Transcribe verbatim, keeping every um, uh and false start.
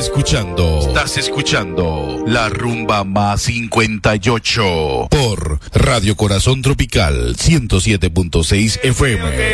escuchando, estás escuchando La Rumba Más cincuenta y ocho por Radio Corazón Tropical ciento siete punto seis F M.